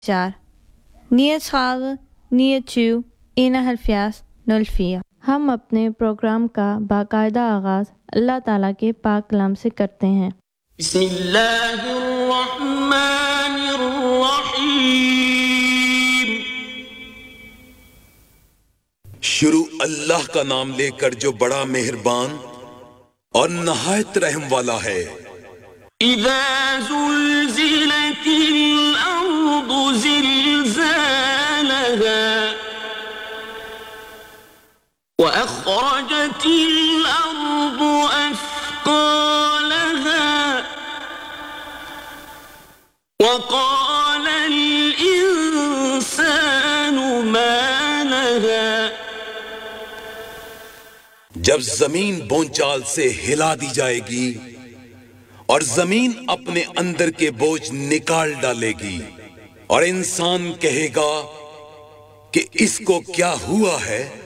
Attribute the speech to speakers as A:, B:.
A: 4 Niet schade, niet chu, 7104 ہم اپنے programme کا باقاعدہ آغاز اللہ تعالیٰ کے پاک کلام سے کرتے ہیں۔
B: بسم اللہ الرحمن الرحیم۔
C: شروع اللہ کا نام لے کر جو بڑا مہربان اور نہایت رحم والا ہے۔
B: اذا زلزلت الارض زلزالها وأخرجت الأرض أثقالها وقال الإنسان ما لها۔
C: جب زمین بونچال سے ہلا دی جائے گی اور زمین اپنے اندر کے بوجھ نکال ڈالے گی اور انسان کہے گا کہ اس کو کیا ہوا ہے۔